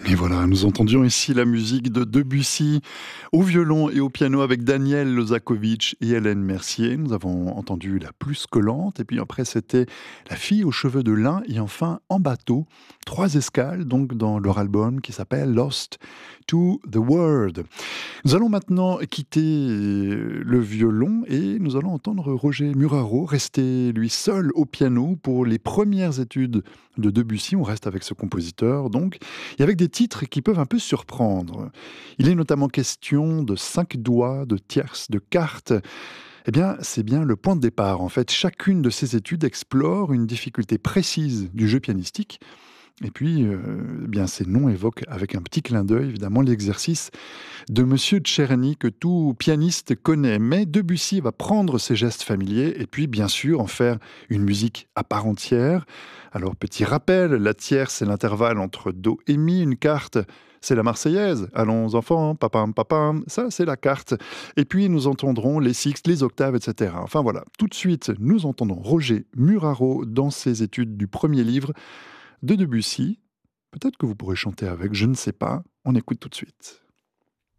Et voilà, nous entendions ici la musique de Debussy au violon et au piano avec Daniel Lozakovitch et Hélène Mercier. Nous avons entendu La plus collante et puis après c'était La fille aux cheveux de lin et enfin En bateau. 3 escales donc dans leur album qui s'appelle Lost to the World. Nous allons maintenant quitter le violon et nous allons entendre Roger Muraro rester lui seul au piano pour les premières études de Debussy. On reste avec ce compositeur donc et avec des titres qui peuvent un peu surprendre. Il est notamment question de 5 doigts, de tierces, de cartes. Eh bien, c'est bien le point de départ. En fait, chacune de ces études explore une difficulté précise du jeu pianistique. Et puis, eh bien, ces noms évoquent avec un petit clin d'œil, évidemment, l'exercice de Monsieur Tcherny que tout pianiste connaît. Mais Debussy va prendre ces gestes familiers et puis, bien sûr, en faire une musique à part entière. Alors, petit rappel, la tierce, c'est l'intervalle entre Do et Mi, une carte. C'est la Marseillaise. Allons, enfants, papam, papam. Ça, c'est la carte. Et puis, nous entendrons les sixtes, les octaves, etc. Enfin, voilà. Tout de suite, nous entendons Roger Muraro dans ses études du premier livre de Debussy. Peut-être que vous pourrez chanter avec, je ne sais pas. On écoute tout de suite.